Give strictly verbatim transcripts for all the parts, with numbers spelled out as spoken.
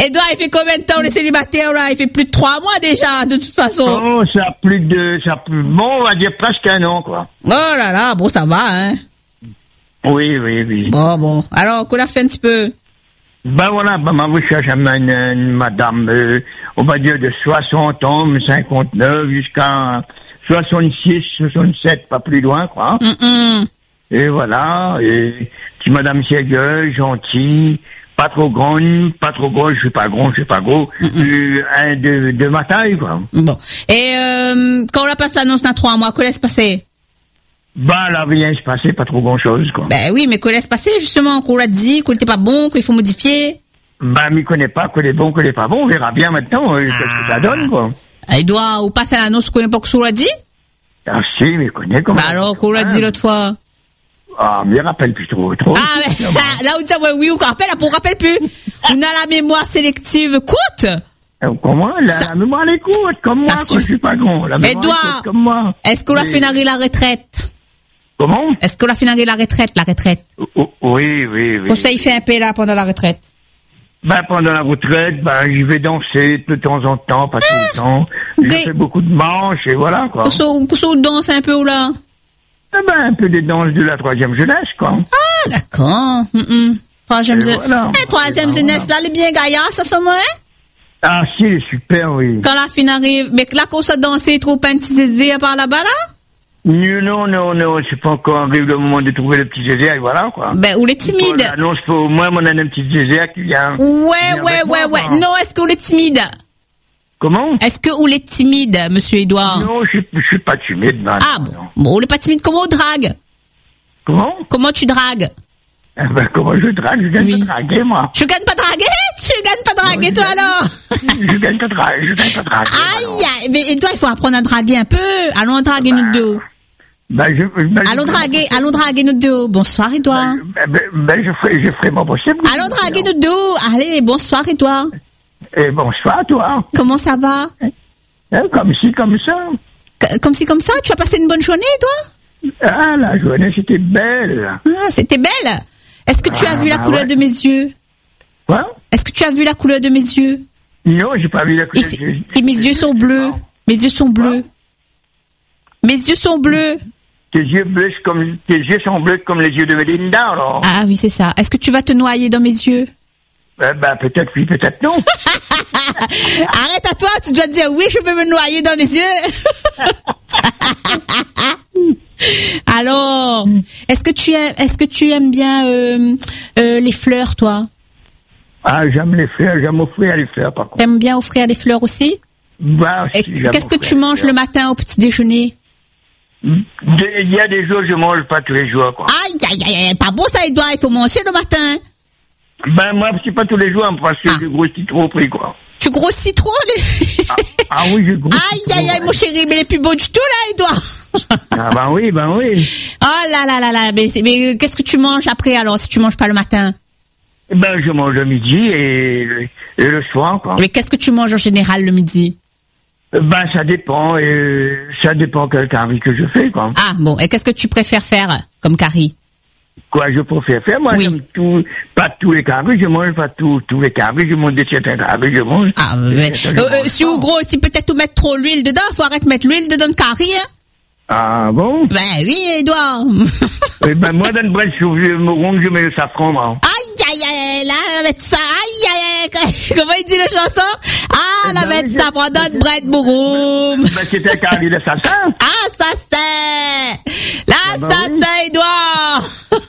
Edouard, il fait combien de temps le célibataire, là? Il fait plus de trois mois déjà, de toute façon. Oh, ça a plus de, ça a plus, bon, on va dire presque un an, quoi. Oh là là, bon, ça va, hein. Oui, oui, oui. Bon, bon. Alors, qu'on l'a fait un petit peu. Ben voilà, ben moi, je cherche une, une madame, euh, on va dire de soixante ans, cinquante-neuf, jusqu'à soixante-six, soixante-sept, pas plus loin, quoi. Mm-mm. Et voilà, et petite madame sérieuse, gentille, pas trop grande, pas trop grosse, je suis pas gros, je suis pas gros, euh, un de, de ma taille, quoi. Bon. Et euh, quand on l'a passé l'annonce dans trois mois, qu'on laisse passer? Ben là, rien se passait, pas trop grand-chose, quoi. Ben oui, mais qu'on laisse passer, justement, qu'on l'a dit, qu'on n'était pas bon, qu'il faut modifier. Ben, m'y connaît pas, qu'on est bon, qu'on est pas bon, on verra bien maintenant, euh, qu'est-ce que ça donne, quoi. Il doit ou passer l'annonce, qu'on connaît pas qu'on l'a dit? Ah si, mais connaît comment. Ben alors, qu'on l'a dit l'autre fois. Ah, mais rappelle plus trop, trop. Ah, mais, là, on dit, ouais, oui, ou qu'on rappelle, là, on rappelle plus. On a la mémoire sélective courte. Euh, comment? La, ça, la mémoire elle est courte, comme moi, quoi, je suis pas grand. La mémoire Edouard, est courte comme moi. Est-ce qu'on a fait narrer la retraite? Comment? Est-ce qu'on a fait narrer la retraite, la retraite? Oh, oui, oui, oui. Pour ça, il fait un peu là pendant la retraite. Ben, pendant la retraite, ben, j'y vais danser de temps en temps, pas tout le temps. Okay. Je fais beaucoup de manches et voilà, quoi. Pour ça, on danse un peu ou là? Eh ben, un peu des danses de la troisième jeunesse, quoi. Ah, d'accord. Mm-mm. Troisième jeunesse. Voilà. Eh, troisième voilà. jeunesse, là, elle est bien gaillard, ça, ça, moi, hein? Ah, si, elle est super, oui. Quand la fin arrive, mais là, quand ça danser trop un petit zézé par là-bas, là? Non, non, non, c'est pas encore arrivé le moment de trouver le petit zézé, et voilà, quoi. Ben, ou les timides. Non, c'est au moins, on a un petit zézé qui vient. Ouais, qui vient ouais, ouais, moi, ouais. Non, est-ce qu'on est timide? Comment? Est-ce que vous êtes timide, monsieur Edouard? Non, je, je suis pas timide, non. Ah, bon. Bon, vous n'êtes pas timide. Comment on drague? Comment? Comment tu dragues? Eh ben, comment je drague? Je gagne oui. pas draguer, moi. Je gagne pas draguer? Tu gagnes pas draguer, non, toi, gagne, alors? Je gagne pas draguer, je gagne pas draguer. Aïe, aïe, mais toi, il faut apprendre à draguer un peu. Allons draguer ben, nous deux. Ben, je, ben, allons je draguer, allons draguer nous deux. Bonsoir, Edouard. Ben, ben, ben, je ferai, je ferai mon possible. Allons draguer nous deux. Allez, bonsoir, Edouard. Et bonsoir, toi. Comment ça va? Comme ci, comme ça. C- comme ci, comme ça? Tu as passé une bonne journée, toi? Ah, la journée, c'était belle. Ah, c'était belle. Est-ce que tu ah, as vu la bah couleur ouais. de mes yeux? Quoi? Est-ce que tu as vu la couleur de mes yeux? Non, j'ai pas vu la couleur de mes yeux. Et mes yeux sont bleus. Mes yeux sont bleus. Mes yeux sont bleus. Tes yeux bleus comme, tes yeux sont bleus comme les yeux de Melinda, alors. Ah oui, c'est ça. Est-ce que tu vas te noyer dans mes yeux? Ben, ben peut-être oui, peut-être non. Arrête à toi, tu dois te dire oui, je peux me noyer dans les yeux. Alors, est-ce que tu aimes, est-ce que tu aimes bien euh, euh, les fleurs, toi? Ah, j'aime les fleurs, j'aime offrir les fleurs, par contre. T'aimes bien offrir les fleurs aussi? Bah, si, qu'est-ce que tu manges le matin au petit déjeuner? Il y a des jours, je mange pas tous les jours, quoi. Aïe, aïe, aïe, aïe, pas bon ça, Edouard, il faut manger le matin. Ben, moi, c'est pas tous les jours, parce que ah. je grossis trop au prix, quoi. Tu grossis trop, les... ah, ah oui, je grossis. Aïe, aïe, aïe, mon chéri, mais il est plus beau du tout, là, Edouard. Ah, ben oui, ben oui. Oh là là là là, mais, mais qu'est-ce que tu manges après, alors, si tu manges pas le matin? Ben, je mange le midi et le, et le soir, quoi. Mais qu'est-ce que tu manges en général le midi? Ben, ça dépend, et ça dépend quel curry que je fais, quoi. Ah, bon, et qu'est-ce que tu préfères faire comme curry? Quoi, je préfère faire? Moi, oui. j'aime tout, pas tous les currys, je mange pas tous, tous les currys, je mange des certains currys, je mange. Ah, mais, euh, euh, si ou gros, si peut-être tu mettre trop l'huile dedans, faut arrêter de mettre l'huile dedans de curry, hein? Ah, bon? Ben oui, Edouard. Eh ben, moi, dans le bras de chou, je mets le safran, moi. Aïe, aïe, aïe, là, on va mettre ça, aïe, aïe, aïe, comment il dit la chanson? Ah, la mettre ça pendant de bread bourroum. Ben, c'était un curry d'assassin. Ah, ça c'est! Là, ah, ben ça oui. c'est, Edouard!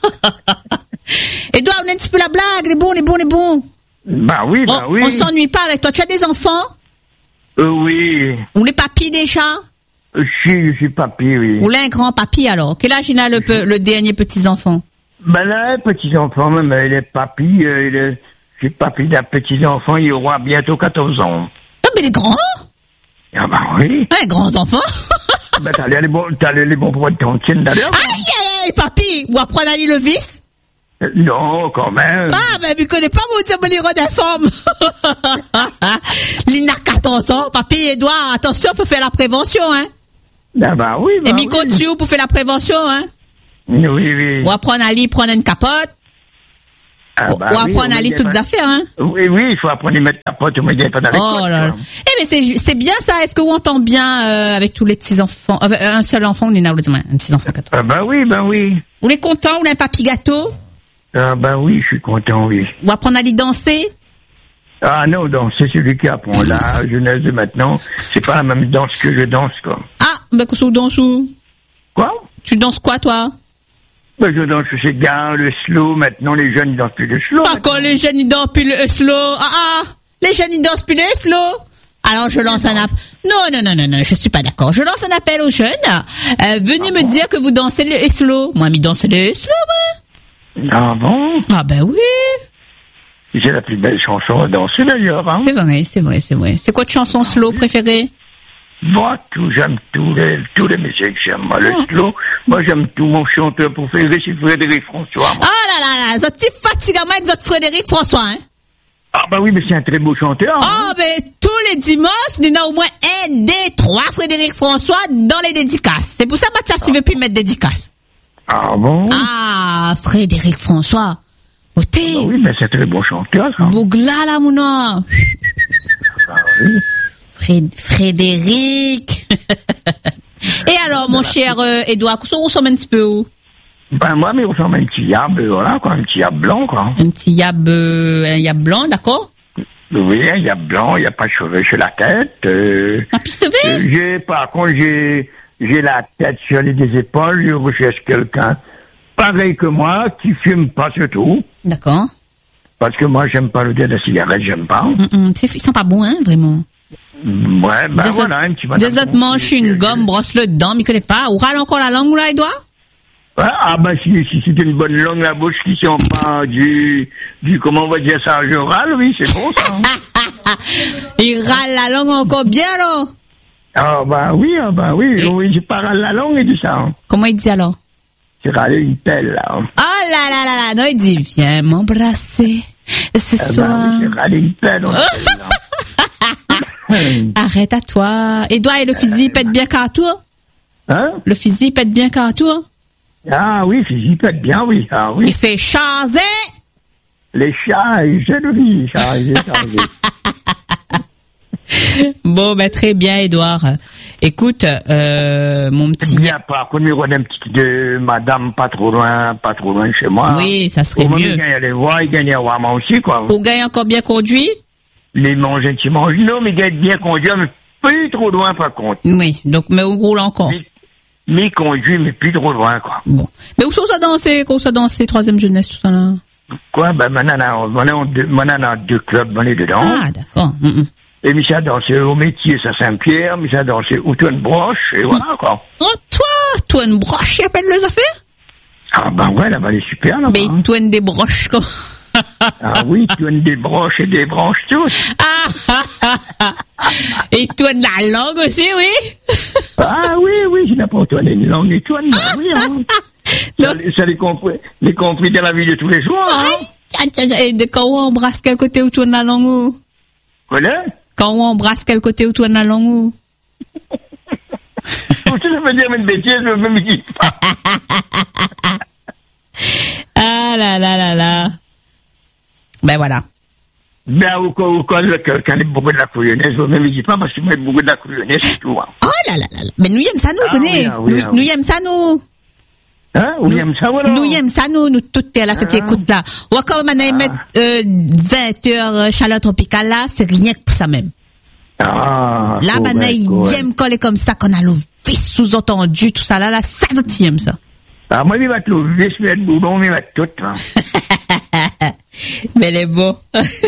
Edouard, on a un petit peu la blague, les bons, les bons, les bons. Bah oui, bah on, oui. On s'ennuie pas avec toi. Tu as des enfants? Euh, oui. Ou les papis déjà? Je suis, je suis papy, oui. Ou là, un grand papy, alors. Quel âge il a le, pe- le dernier petit-enfant? Ben là, petit-enfant, même, il est papy, euh, il est, je suis papy d'un petit-enfant, il aura bientôt quatorze ans. Ah, mais il est grand? Ah, ben oui. Un grand enfant? Ben, t'as les bons, t'as les bons pour être tranquille, d'ailleurs. Aïe, aïe, aïe, papy! Ou apprendre à lire le vice? Euh, non, quand même. Ah, ben, il connaît pas mon diaboliron d'informe. Il n'a quatorze ans. Papy, Edouard, attention, faut faire la prévention, hein. Ah, ben oui, ben Et Miko oui. dessus pour faire la prévention, hein. Oui, oui. Ou apprendre à lire, prendre une capote. Ah, On bah va oui, apprendre on à lire met toutes les pas- affaires, hein. Oui, oui, il faut apprendre à mettre ta pote, on ne pas dans les Oh potes, là là. quoi. Eh, mais c'est, c'est bien ça. Est-ce que vous entend bien, euh, avec tous les petits enfants, euh, un seul enfant, on est là, un petit enfant, quatre. Ah, bah oui, ben oui. Vous êtes content, vous n'avez pas papy gâteau? Ah, ben oui, je suis content, oui. Vous apprendre à aller danser? Ah non, donc c'est celui qui apprend la jeunesse de maintenant. C'est pas la même danse que je danse, quoi. Ah, ben, qu'est-ce que vous dansez où? Quoi? Tu danses quoi, toi? Ben, je danse chez Gare, le slow. Maintenant, les jeunes, ils dansent plus le slow. Pas maintenant. quand les jeunes, ils dansent plus le slow. Ah, ah! Les jeunes, ils dansent plus le slow. Alors, je lance un appel. Non, non, non, non, non, je suis pas d'accord. Je lance un appel aux jeunes. Euh, venez me dire que vous dansez le slow. Moi, mi danse le slow, moi. Ah bon? Ah, ben oui. C'est la plus belle chanson à danser, d'ailleurs, hein. C'est vrai, c'est vrai, c'est vrai. C'est quoi de chanson slow préférée? Moi, tout, j'aime tous les, tous les musiques, j'aime. Moi, le Oh. slow, moi, j'aime tout. Mon chanteur préféré, c'est Frédéric François. Ah là là là, votre petit fatigament avec votre Frédéric François, hein? Ah, bah oui, mais c'est un très beau chanteur. Ah, hein. ben, tous les dimanches, il y en a au moins un des trois Frédéric François dans les dédicaces. C'est pour ça, Mathias, il veut plus mettre dédicaces. Ah bon? Ah, Frédéric François. Bah Oté. oui, mais c'est un très bon chanteur, ça. Bougla, là, mon nom. Ah oui. Fred- Frédéric. Et alors, mon cher euh, Edouard, on ressemble un petit peu où? Ben, moi, mais il ressemble à un petit yab, euh, voilà, quoi, un petit yab blanc, quoi. Un petit yab, euh, un yab blanc, d'accord? Oui, un yab blanc, il n'y a pas de cheveux sur la tête. Euh, Un piste vert? euh, j'ai, par contre, j'ai, j'ai la tête sur les des épaules, je recherche quelqu'un pareil que moi, qui fume pas surtout. D'accord. Parce que moi, j'aime pas l'odeur de la cigarette, j'aime pas. Mm, mm, c'est- ils sont pas bons, hein, vraiment. Ouais, ben Des voilà, autres- un petit madame. Des autres mangent une gomme, brosse le dent, mais connaît pas. Ou râle encore la langue, là, Edouard? Ouais, ah ben si, si c'est une bonne langue la bouche qui sent pas du, du, comment on va dire ça, oral, oui, c'est bon ça. hein. Il râle la langue encore bien, là. Ah ben oui, ah ben oui, oui, je parle la langue et tout ça. hein. Comment il dit alors? C'est râler une pelle, là. hein. Oh là là là là, non, il dit, viens m'embrasser ce Ah soir. ben oui, c'est râler une pelle, on appelle, là. Arrête à toi. Edouard, et le fusil pète bien qu'à toi? Hein? Le fusil pète bien qu'à toi? Ah oui, physique peut être bien, oui, ah Il oui. fait chaser. Les chats, ils j'ai le vie, ça, j'ai changé. Bon, ben, très bien, Edouard. Écoute, euh, mon petit... Bien, par contre, il y aurait un petit de madame pas trop loin, pas trop loin de chez moi. Oui, ça serait Au moment où mieux. il gagne à les voir, il gagne à voir moi aussi, quoi. Pour gagner encore bien conduit? Les manger un petit mange. Non, mais il gagne bien conduire, mais plus trop loin, par contre. Oui, donc, mais on roule encore. Mais, mais conduit, mais plus trop loin, quoi. Bon. Mais où sont ça dansé, où ça dansé, troisième jeunesse, tout ça là? Quoi, ben, maintenant, maintenant, on a deux- maintenant, on a deux clubs, on est dedans. Ah, d'accord. Mm, mm. Et mais ça a dansé au métier, ça Saint-Pierre, mais ça a dansé au Toine Broche, et voilà, quoi. Oh, toi, toi, une broche, il appelle les affaires? Ah, ben ouais, là-bas, elle est super, là-bas. Mais toi, une des broches, quoi. Ah oui, Toine des broches et des branches toutes. Ah, ah, ah, ah. Et toi, de la langue aussi, oui? Ah oui, oui, j'ai n'importe quoi, les langues et Toine, ben oui, hein. Ça, Donc, ça les compris, les compris dans la vie de tous les jours, hein. tiens, tiens, tiens, et de quand on embrasse quel côté où toi, de la langue, ou? Voilà. Quand on embrasse quel côté où toi, de la langue, ou? Tout ça veut dire une bêtise, je me dis pas. Ah là là là là. Ben voilà. Ben, ou quand, ou quand, quand il y a beaucoup de la couillonnaise, je me dis pas, parce qu'il y a beaucoup de la couillonnaise, c'est tout, hein. Oh là là là là. Mais nous y aime ça, nous, Ah connais. oui, ah oui, Nous, ah nous oui. y aime ça, nous. Hein, vous aimez ça, voilà? Nous y aime ça, nous, nous toutes, là, cette Ah. écoute-là. Ou encore, on a mettre, euh, vingt heures euh, chaleur tropicale, là, c'est rien que pour ça même. Ah. Là, correct, ben, il correct. aime coller comme ça, qu'on a le vis sous-entendu, tout ça, là, là, ça, ça, aime ça. Ah, moi, il va te le vis, mais le boulon, il va tout, hein. Mais elle est beau.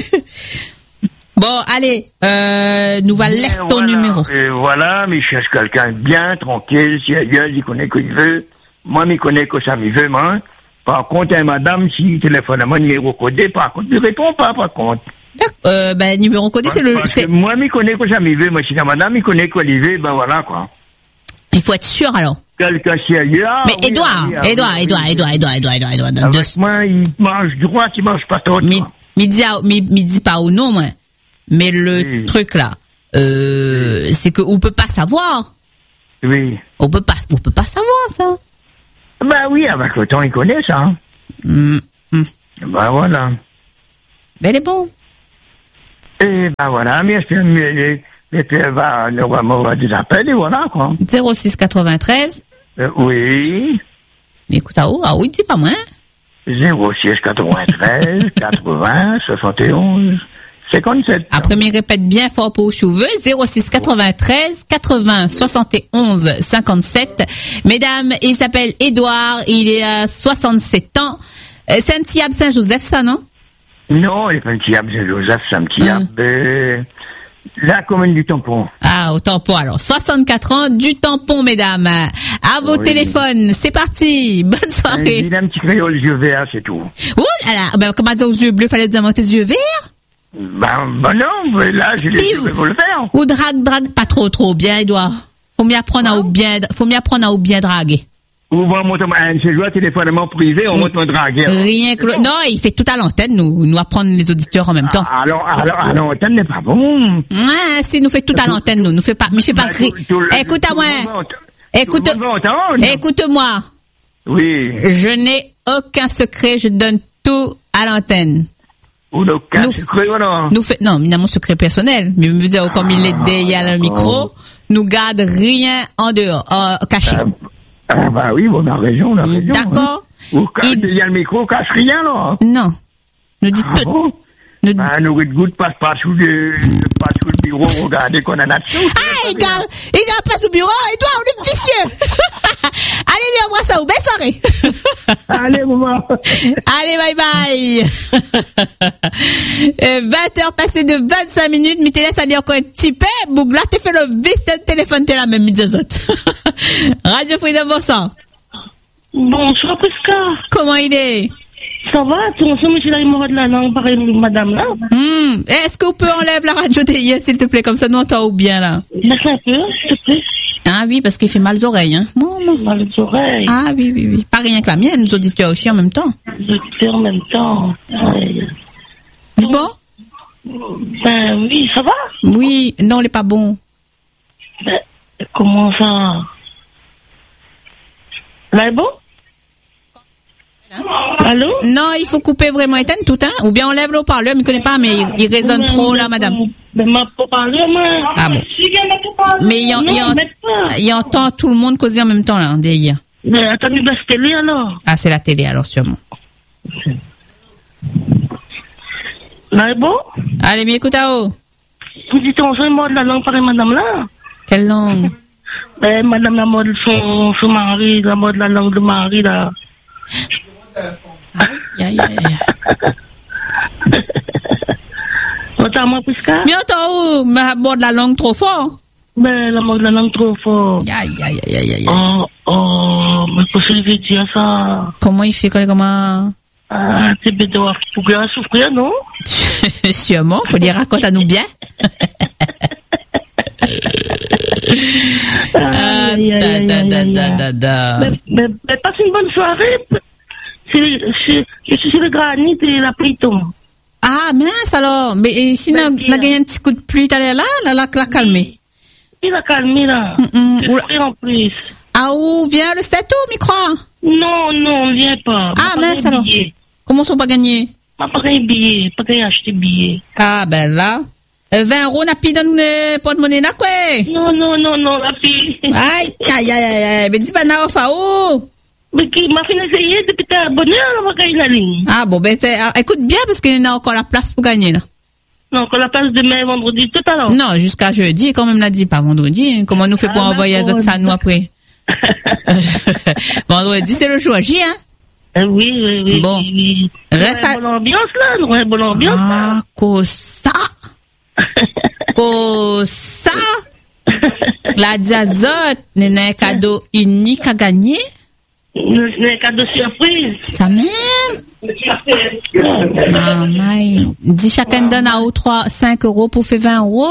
Bon, allez, euh, nous va laisser ton voilà, numéro. Et voilà, mais il cherche quelqu'un de bien, tranquille, si elle gueule, il connaît qu'il veut. Moi, il connaît que ça me veut, moi. Par contre, un madame, s'il téléphone à mon numéro codé, par contre, il répond pas, par contre. Euh, ben, numéro codé, c'est le, Parce c'est, que moi, il connaît que ça me veut. Moi, si la madame, il connaît qu'il veut, ben voilà, quoi. il faut être sûr, alors. Quelqu'un sérieux. Ah, Mais oui, Edouard, ah, oui, ah, Edouard, oui, Edouard, oui. Edouard, Edouard, Edouard, Edouard, Edouard, Edouard, Avec moi, il mange droit, il mange pas trop. Mi, mi dit, à- mi, mi dit pas au nom, moi. Mais le Oui. truc là, euh, c'est que on peut pas savoir. Oui. On peut pas, on peut pas savoir ça. Ben oui, avec le temps, il connaît ça. hein. Hum, hum. Ben voilà. Ben, elle est bon. Et ben voilà, mais est-ce que mais, mais, puis, ben, on va m'avoir des appels et voilà, quoi. zéro six quatre-vingt-treize. Euh, oui. Mais écoute, ah, oh, ah oui, dis pas moi. zéro six quatre-vingt-treize, quatre-vingts, soixante et onze, cinquante-sept. Après, mais répète bien fort pour cheveux. zéro six quatre-vingt-treize, quatre-vingts, soixante et onze, cinquante-sept. Mesdames, il s'appelle Édouard, il est à soixante-sept ans. Euh, c'est un petit Saint-Joseph, ça, non? Non, il n'est pas un petit Saint-Joseph, c'est un petit Hum. euh, la commune du Tampon. Ah, au tampon, alors. soixante-quatre ans, du tampon, mesdames. À vos Oui. téléphones. C'est parti. Bonne soirée. Il a un petit crayon, les yeux verts, c'est tout. Ouh là là. Ben, comment dire aux yeux bleus, fallait dire tes yeux verts? Ben, ben non, mais là, j'ai les Mais yeux où- verts pour le faire. Ou drague, drague pas trop, trop bien, Edouard. Faut m'y apprendre à ou bien, faut m'y apprendre à ou bien draguer. Ou ben, on monte un chez toi, téléphonement privé, on monte un draguer. Rien que le... Non, il fait tout à l'antenne, nous, nous apprendre les auditeurs en même temps. Alors, alors, alors, l'antenne n'est pas bon. Ah, si, nous fait tout à l'antenne, nous, nous fait pas, nous fait pas Ben, ri- tout- tout le- Écoute à tout moi. le monde va ent- Écoute, tout le monde va entendre. écoute-moi. Oui. Je n'ai aucun secret, je donne tout à l'antenne. Ou le cas, Nous- c'est cru, voilà. Nous fait, non, évidemment, secret personnel. Mais je veux dire, comme il est derrière le micro, nous garde rien en dehors, euh, caché. Ah, ah, bah oui, bon, on a raison, on a raison. D'accord? Hein. Ou quand Il- il y a le micro, cache rien, là. Non. Nous dit Ah tout. bon? Nous- Ben, nos gouttes passe pas sous le, pas sous le bureau, regardez qu'on en a dessous. Ah, il garde, il garde pas sous bureau, et toi, on est vicieux. Allez, viens, moi, ça, ou belle soirée. Allez, maman. Allez, bye bye. Euh, vingt heures passées de vingt-cinq minutes, mais t'es laissé aller encore un petit peu. Boug, là, t'es fait le vice, le téléphone, t'es la même, mis des autres. Radio Freedom Bonsoir. Bonsoir, Prisca. Comment il est? Ça va? Tu sais, monsieur, là, il m'aura de la langue, pareil, madame, là. Hmm. Est-ce qu'on peut enlever la radio D I S, s'il te plaît, comme ça, nous, on t'entend bien, là? Laisse un peu, s'il te plaît. Ah oui, parce qu'il fait mal aux oreilles, hein. Non, non. Dans les oreilles. Ah oui, oui, oui. Pas rien que la mienne, nous auditeurs aussi en même temps. Je fais en même temps. Ouais. Bon? Ben oui, ça va? Oui, non, il est pas bon. Ben, comment ça? Là, est bon? Allô? Non, il faut couper vraiment éteindre tout, hein. Ou bien on lève le haut-parleur, mais il connaît pas, mais il, il résonne trop, là, madame. Ben, m'a pas parlé, moi. Ah bon. Si, elle m'a pas parlé. Mais il, en- Non, il, en- mais pas. il entend tout le monde causer en même temps, là, derrière. Mais attendez, ben, c'était lui, alors. Ah, c'est la télé, alors, sûrement. Là, est bon? Allez, mais écoute, à haut. Vous dites, on fait mort de la langue, pareil, madame, là. Quelle langue? Ben, madame, la mode de son, son mari, la mode de la langue de mari, là. Aïe, aïe, aïe. Notamment, Prisca? Mais attends, où? Ma bord de la langue trop fort. Ben, la mode de la langue trop fort. Aïe, aïe, aïe, aïe, aïe. Oh, oh, mais qu'est-ce que je vais dire ça? Comment il fait, comment? Ah, t'es bête de voir souffrir, souffrir, non? Sûrement, faut dire, raconte à nous bien. Ah, Aïe, aïe, da, aïe, da, aïe, da, aïe, da, aïe. da, da. Mais, mais, mais passe une bonne soirée. C'est, c'est, je suis sur le granit et la pluie tombe. Ah, mince, alors. Mais et sinon, Ben, on a gagné un petit coup de pluie, t'allais là, là, là, la calmer. Il a calmé, là. Mm, mm, C'est oula. frais en plus. Ah, où vient le sept août, m'y crois? Non, non, viens pas. Ah, M'a pas mince, gagné alors. billet. Comment ça, on pas gagné? M'a pas gagné billet. Pas gagné acheter billet. Ah, ben là. Euh, vingt euros, n'a pas dans le porte-monnaie, là, quoi? Non, non, non, non, la fille. Aïe, aïe, aïe, aïe, aïe. Mais dis pas, n'a pas où? Mais qui m'a fait essayer depuis ta abonné, on va gagner la ligne. Ah, bon, ben, c'est, ah, écoute bien, parce qu'il y a encore la place pour gagner, là. Non, qu'on la place demain, vendredi, tout à l'heure. Non, jusqu'à jeudi, quand même l'a dit, pas vendredi. Comment nous fait pour Ah, envoyer d'accord. ça, nous, après? Vendredi, c'est le jour J, hein? Eh oui, oui, oui. Bon. Oui, oui. Reste Nous à- avons une bonne ambiance, là. Nous avons une bonne ambiance, Ah, là. cosa. Cosa. La diazote, n'est un cadeau unique à gagner. C'est un cadeau surprise. Ça même. Ah, my. Dis chacun donne à ou trois, cinq euros pour faire vingt euros.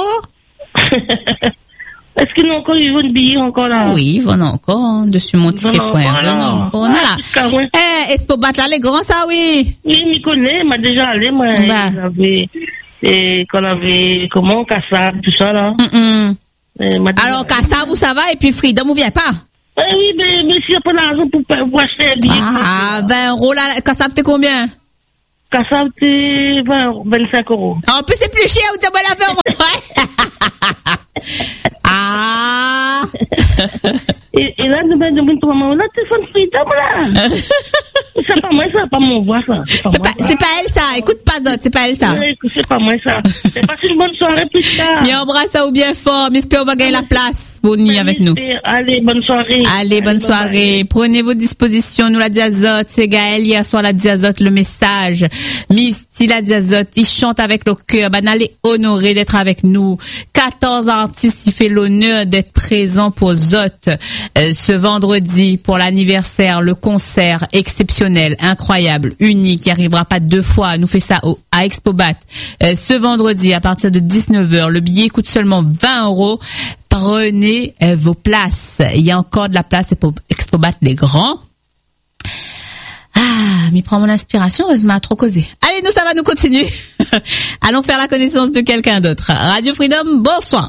Est-ce que nous encore, ils veulent billet encore là? Oui, voilà encore, hein, dessus mon ticket Voilà, point. voilà. Voilà encore. On a Ah, là. jusqu'à ouais. Eh, est-ce pour battre là les grands, ça, oui? Oui, il m'y connaît, il m'a déjà allé, moi. Bah. Il avait, et qu'on avait, comment, Kassab, tout ça, là. Mm, mm. Et il m'a dit- Alors, Kassav, où ça va, et puis Freedom, où vient pas? Eh oui, mais, mais s'il n'y a pas d'argent pour, pour acheter un billet. Ah, vingt euros là, Kassav, t'es combien? Kassav, c'est vingt-cinq euros. En plus, c'est plus cher, ou t'as pas la faire. Ah! Et, et là, de de trois mois, là, téléphone freedom, là. C'est pas moi, ça, pas mon voix, ça. C'est pas, C'est moi, pas, c'est pas elle, ça. Écoute pas Zot, c'est pas elle, ça. Ouais, c'est pas moi, ça. C'est passé une bonne soirée plus tard. Mais embrasse ça ou bien fort. Mais espère on va gagner la place. Bonnie avec nous. Allez, bonne soirée. Allez, bonne soirée. Prenez vos dispositions. Nous, la Diazote, c'est Gaël hier soir, la Diazote, le message. Misty, la Diazote, il chante avec le cœur. Ben, allez honorer d'être avec nous. quatorze artistes, il fait l'honneur d'être présent pour Zot, euh, ce vendredi, pour l'anniversaire, le concert exceptionnel, incroyable, unique, qui arrivera pas deux fois. Nous fait ça au, à Expobat. Euh, ce vendredi, à partir de dix-neuf heures, le billet coûte seulement vingt euros. Prenez euh, vos places. Il y a encore de la place pour Expobat les grands. Ah, mais prends mon inspiration, je m'ai trop causé. Allez, nous, ça va, nous continuer. Allons faire la connaissance de quelqu'un d'autre. Radio Freedom, bonsoir.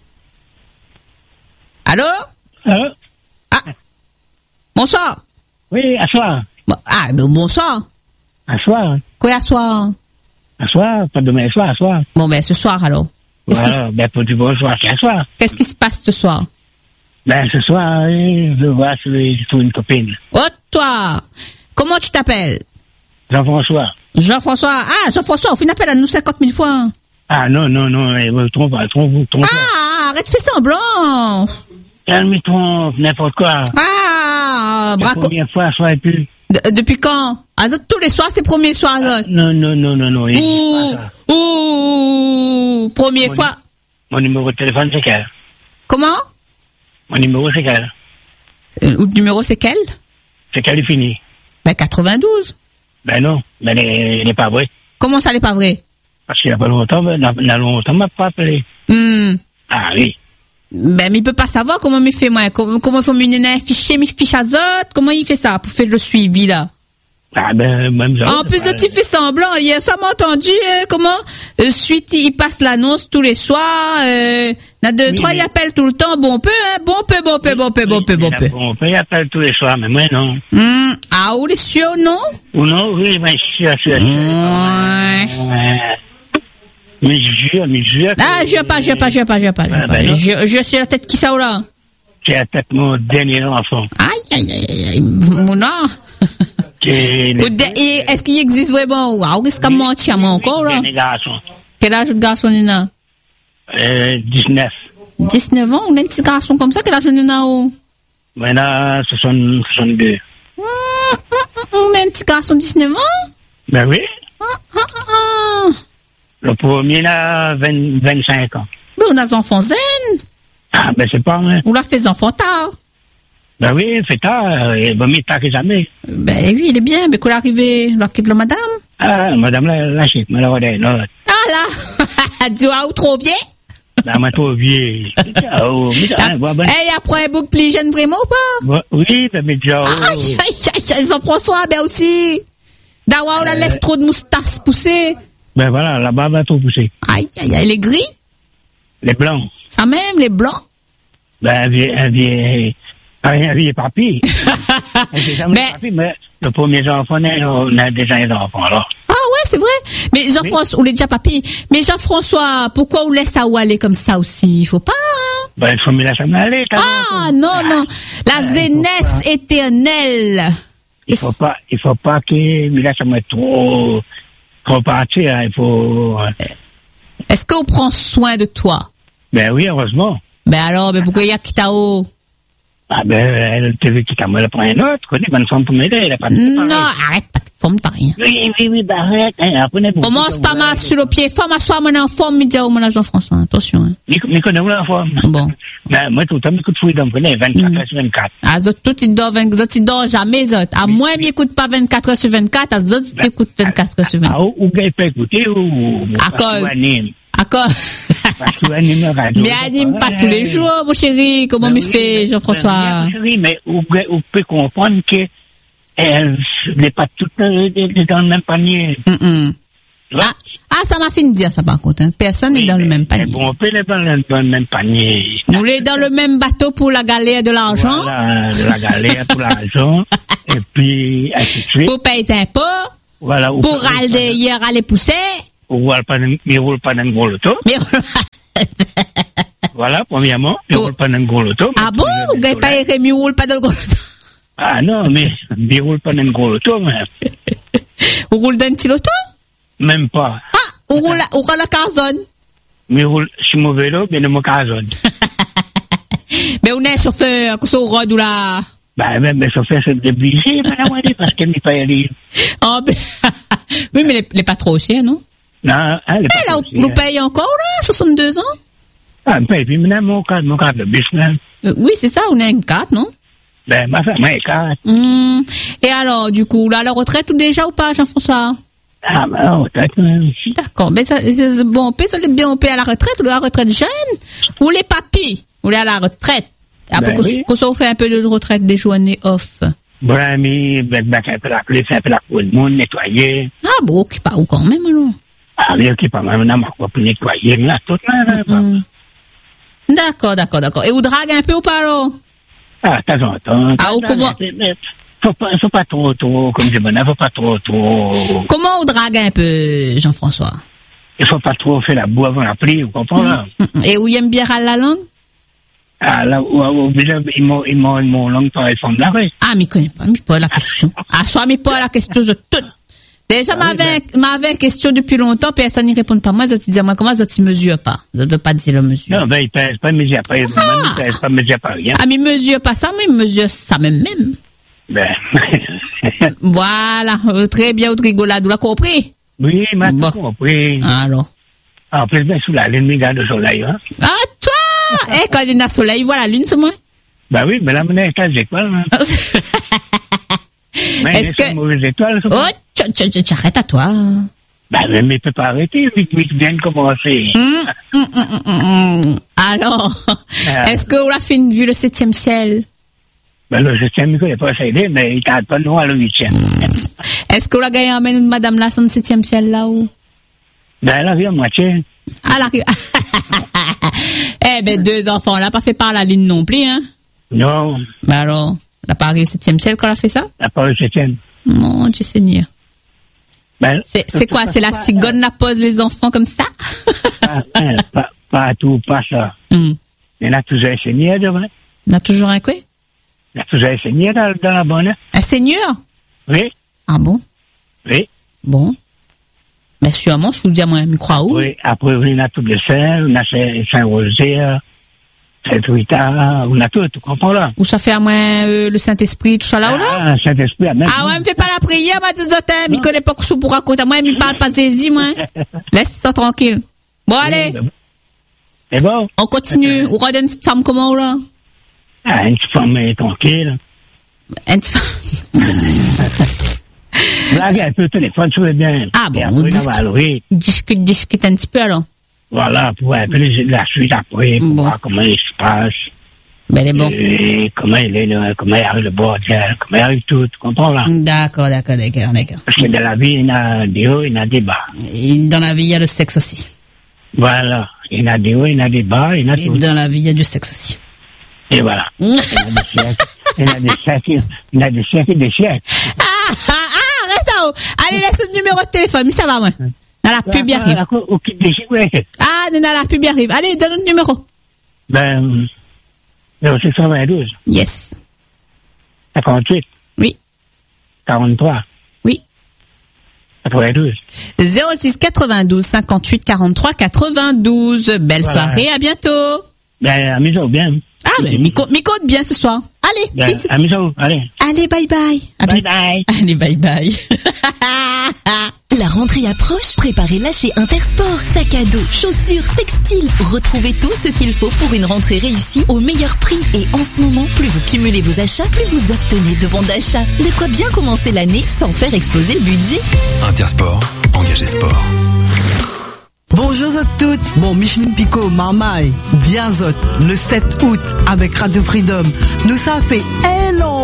Allô? Allô? Ah. Bonsoir. Oui, à soir. Bon, ah, ben, bonsoir. À soir. Quoi, à soir? À soir, pas demain soir, à soir. Bon, ben, ce soir, alors. Qu'est-ce Voilà, qui, ben, pour du bonsoir, c'est à soir. qu'est-ce qui se passe ce soir? Ben, ce soir, euh, je vois sur, sur une copine. Oh, toi! Comment tu t'appelles? Jean-François. Jean-François. Ah, Jean-François, on fait un appel à nous cinquante mille fois. Ah, non, non, non, eh, vous trompez, trompez, trompez. Ah, arrête, fais semblant. Elle me trompe, n'importe quoi. Ah, La braco. première fois, ça et plus. De- depuis quand? Ah, Zot, tous les soirs, c'est premier soir, Zot. Non, non, non, non, non. il Ouh, dit pas ça. ouh, première Mon fois. Mon numéro de téléphone, c'est quel? Comment? Mon numéro, c'est quel? Euh, le numéro, c'est quel? C'est quel est fini? Ben, quatre-vingt-douze. Ben non, ben, il n'est pas vrai. Comment ça n'est pas vrai? Parce qu'il n'y a pas longtemps, ben, il y a longtemps, il m'a pas appelé. Hmm. Ah oui. Ben, mais il peut pas savoir comment il fait, moi. Comment, comment il faut me donner un fichier, mes fiches à Zot? Comment il fait ça pour faire le suivi, là? Ah ben, même ça. En plus de tu fais semblant, hier ça m'a entendu euh, comment euh, suite il passe l'annonce tous les soirs, euh, n'a deux Oui, trois mais- il appelle tout le temps, bon peu hein, bon peu bon peu bon peu bon peu bon peu. Bon, on peut y appeler tous les soirs, mais moi non. Hmm, ah ou les sûr non? Ou non, oui, mais je suis sûr. Ouais. Mais je jure, mais je jure. Ah je pas je pas je pas je pas. Ah, ben non. Je je suis la tête qui ça ou là. C'est peut-être mon dernier enfant. Aïe aïe aïe aïe mon nom. C'est Ou de- et Est-ce qu'il existe vraiment? Waouh, qu'est-ce qu'on mentit à moi encore là? dernier garçon. Quel âge de garçon il a? Euh, dix-neuf. dix-neuf ans, on a un petit garçon comme ça, quel âge il a? Oh? Maintenant, soixante-deux. On a un petit garçon de dix-neuf ans? Ben oui. Ah, ah, ah. Le premier, là, vingt, vingt-cinq ans. Mais on a des enfants zen. Ah, ben c'est pas, hein. On l'a fait des enfants tard. Ben oui, c'est tard. Il va mieux tard que jamais. Ben oui, il est bien, mais qu'on est arrivé, là, quitte le madame. Ah, madame, là, la chute, malheureusement, là. Ah là, tu as ou trop vieux? Là, moi, trop vieux. Oh, mais ça, hein, bon, Et après, beaucoup plus jeune vraiment ou pas? bon, oui, ben, mais déjà, oh. Aïe, aïe, aïe, Jean-François, ben aussi. Dawa, on la laisse trop de moustaches pousser. Ben voilà, la barbe a tout poussé. Aïe, aïe, aïe, les gris, Les blancs. ça même, les blancs. Ben, un vieux, un vieux, un vieux papy. Un Mais- papy, mais le premier enfant, on a déjà un enfant, alors. Ah ouais, c'est vrai. Mais Jean-François, on est déjà papy. Mais Jean-François, pourquoi on laisse ça ou aller comme ça aussi? Il faut pas, hein? Ben, il faut me laisser aller. t'as Ah, raison. non, non. La il faut zénesse pas. éternelle. Il faut pas, il faut pas que me laisse trop, trop partir, hein, il faut, euh, Est-ce qu'on prend soin de toi? ben oui, heureusement. Ben alors, ben pourquoi il y a Kitao? Ah ben, elle te veut quitter, elle prend un autre, connais, bonne femme pour m'aider, elle a pas de Non, arrête pas de forme pas rien. Oui, oui, oui, ben arrête, hein, apprenez beaucoup. Commence pas mal sur le pied. Femme, assois mon enfant, me dire, oh, mon Jean-François, attention, hein. Mais connais la femme. Bon. Ben, moi, tout le temps, j'écoute Freedom, connais, vingt-quatre heures sur vingt-quatre. Ah, zot, tout, il dort vingt, zot, il dort jamais, zot. À moins, il écoute pas vingt-quatre heures sur vingt-quatre, à zot, il écoute vingt-quatre heures sur Ah, vingt-quatre. ou, ou, il peut écouter, ou, À parce cause. qu'il anime. D'accord. Parce qu'il anime la radio. Mais anime pas tous les jours, mon chéri. Comment Ben il oui, fait, ben, Jean-François? ben, oui, mais on on peut comprendre que elle n'est pas toutes euh, dans le même panier. Hum, hum. Tu vois? Ah, ah, ça m'a fini de dire ça, par contre, hein. Personne n'est Oui, dans le mais- même mais panier. Bon, on peut être dans le, dans le même panier. Nous, sommes dans le même bateau pour la galère de l'argent. Voilà, de la galère pour l'argent. Et puis, ainsi de suite. Pour payer des impôts. Voilà. Ou Pour pas- aller hier aller pousser. Ou roule pas dans, il roule pas dans un gros loto. Mais, Voilà, premièrement, il Oh. roule pas dans un gros loto. ah bon? Vous gagnez pas Rémi roule pas dans le gros loto. Ah non, mais il roule pas dans un gros loto, mais Vous roulez dans un petit loto? même pas. Ah, vous roulez, vous roulez la carzone. Mais il roule sur mon vélo, mais de mon casone. Mais on est chauffeur, que ce road ou là. Bah, même, mais ça fait se débliger, madame, Wadi, parce qu'elle n'est pas allée. Oh, ben, oui, mais les, les pas trop chers, non? Non, elle est Eh, pas là, aussi, vous hein. payez encore, là, soixante-deux ans? Ah, mais puis, maintenant, mon carte, mon carte de bus, là. Euh, oui, c'est ça, on a une carte, non? Ben, ma femme a une carte. Hum. Et alors, du coup, là, la retraite ou déjà ou pas, Jean-François? Ah, ben, non, peut-être, même. D'accord. Mais ça, c'est c'est bon, on paie, ça, bien, on paie à la retraite ou la retraite jeune? Ou les papis? Ou les à la retraite? Après, Ben qu'on oui. qu'on s'en fait un peu de retraite des journées off. Bon, ami, ben, ben, un peu la clé, un peu la cour du monde, nettoyer. Ah, bon, ok, pas ou quand même, alors. Ah, mais ok, pas mal, on a quoi pour nettoyer, là, tout, là, là, pas. Hum. D'accord, d'accord, d'accord. Et vous drague un peu ou pas, alors? Ah, de temps en temps. Ah, ou comment- Faut pas, faut pas trop, trop, comme je dis, faut pas trop, trop, Comment on drague un peu, Jean-François? il faut pas trop faire la boue avant la pluie, vous comprenez, là? Hum. Et où il aime bien à la langue? Ah, là, où, où, déjà, ils m'ont, ils m'ont, ils m'ont longue temps, ils font de l'arrêt. Ah, mais il connaît pas, mais pas la question. Ah, soit, mais pas la question de tout. Déjà, Ah oui, m'avait, m'avait une question depuis longtemps, puis ça n'y répond pas. Moi, je te dis, moi, comment ça, tu mesures pas? Je ne veux pas dire le mesure. Non, ben, ils pèsent pas, mais il pas, ils pèsent pas, mais il pas rien. Ah, mais mesure pas ça, mais mesure ça même même. Ben, Voilà. Euh, Très bien, votre rigolade, vous l'avez compris? oui, mais Bon. tout compris. Alors. En plus, ben, sous la lune, regarde le soleil, hein. Ah, toi! Eh, quand il y a le soleil, voilà la lune, c'est moi. Ben oui, mais là, mon étage d'étoile, hein. Mais Est-ce c'est que- une mauvaise étoile, ça. Oh, tch, tch, tch, arrête à toi. Hum, Ben, mais il peut pas arrêter, vite, vite, vient de commencer. hum, hum, hum, hum. Alors, Ah. est-ce que vous avez fait une vue le septième ciel? Ben là, je tiens, il n'est pas aidé, mais il t'arrête pas de nous à le huitième. Est-ce que vous avez gagné en main madame là, son septième ciel là ou? Ben, elle a vu à moitié. Ah, là, eh ben, deux enfants, là, pas fait par la ligne non plus, hein? Non, Ben alors, elle a pas arrivé au septième ciel quand elle a fait ça? elle n'a pas le septième. Mon Dieu Seigneur. Ben, C'est, c'est quoi? C'est la cigogne la pose les enfants comme ça? Pas, hein, pas, pas tout, pas ça. Hum. Il y en a toujours un seigneur devant. On a toujours un quoi? Il y a toujours un seigneur dans, dans la bonne. Un seigneur? Oui, Ah bon? oui, Bon. Mais sûrement, je vous dis à moi, me crois où? oui. Après, on a tout le Saint, on a Saint- Saint-Roger, Saint-Rita, on a tout, tu comprends là? Où ça fait à moi euh, le Saint-Esprit, tout ça là ou là? Ah, Saint-Esprit, même. Ah ouais, me fait pas la prière, ma petite zotin, me connaît pas que je suis pour raconter. Moi, il me parle pas saisi, moi. Laisse ça tranquille. Bon, allez, C'est bon? on continue. Ou redonne une petite femme comment ou là? Ah, une petite femme euh, tranquille. Une petite femme. Blague un peu le téléphone, tu veux bien. Ah bon, Et on après, dit- on va louer. Discute, discute un petit peu alors. Voilà, pour voir un peu les- la suite après, pour Bon. voir comment il se passe. Ben, elle est bon. Et comment il est, là, comment il arrive le bordel, comment il arrive tout, tu comprends là? D'accord, d'accord, d'accord, d'accord. Parce que dans la vie, il y a des hauts, il y a des bas. Et dans la vie, il y a le sexe aussi. Voilà. Il y a des hauts, il y a des bas, il y en a Et tout. dans la vie, il y a du sexe aussi. Et voilà. Il y a des siècles, il y a des siècles, il y a des siècles et des siècles. Ah, ah, ah, reste en haut. Allez, laisse le numéro de téléphone, mais ça va, moi. Dans la pub, il arrive. Au au kit des chics, ouais. Ah, dans la pub, il arrive. Allez, donne le numéro. Ben, zéro six cent vingt-douze, Yes. cinquante-huit, Oui. quarante-trois, Oui. quatre-vingt-douze. zéro six quatre-vingt-douze cinquante-huit quarante-trois quatre-vingt-douze. Belle Voilà. soirée, à bientôt. Ben, amusez-vous bien. Ah, ben, Miko, Miko de bien ce soir. Allez, Ben, bisous. amusez-vous, allez. Allez, bye bye. À Bye bi- bye. Allez, bye bye. La rentrée approche, préparez-la chez Intersport. Sac à dos, chaussures, textiles. Retrouvez tout ce qu'il faut pour une rentrée réussie au meilleur prix. Et en ce moment, plus vous cumulez vos achats, plus vous obtenez de bons d'achat. De quoi bien commencer l'année sans faire exploser le budget. Intersport, engagé sport. Bonjour à toutes. Bon, Micheline Picot, Marmaille, bien zot, le sept août avec Radio Freedom. Nous ça fait un an